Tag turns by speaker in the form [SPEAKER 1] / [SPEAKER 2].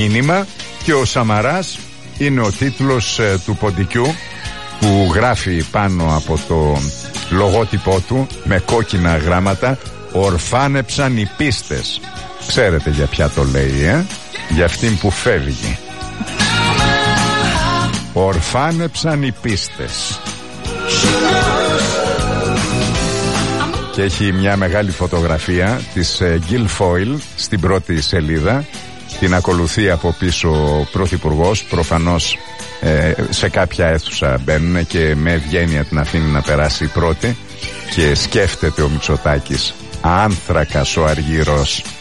[SPEAKER 1] μήνυμα και ο Σαμαράς είναι ο τίτλος του ποντικού που γράφει πάνω από το λογότυπό του με κόκκινα γράμματα «Ορφάνεψαν οι πίστες». Ξέρετε για ποια το λέει, για αυτήν που φεύγει. Ορφάνεψαν οι πίστες. Και έχει μια μεγάλη φωτογραφία της Guilfoyle στην πρώτη σελίδα. Την ακολουθεί από πίσω ο Πρωθυπουργός. Προφανώς σε κάποια αίθουσα μπαίνουν και με ευγένεια την αφήνει να περάσει πρώτη. Και σκέφτεται ο Μητσοτάκης, άνθρακας ο Αργυρός.